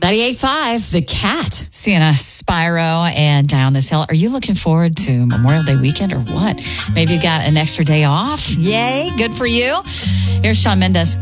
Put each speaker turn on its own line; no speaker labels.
98.5, The Cat.
Sienna Spyro and Down This Hill. Are you looking forward to Memorial Day weekend or what? Maybe you got an extra day off. Yay, good for you. Here's Shawn Mendes.